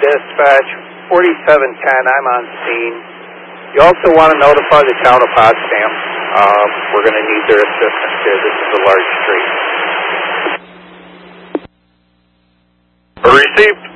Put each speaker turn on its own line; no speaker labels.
Dispatch, 4710, I'm on scene. You also want to notify the town of Potsdam. We're going to need their assistance here. This is a large street.
Received.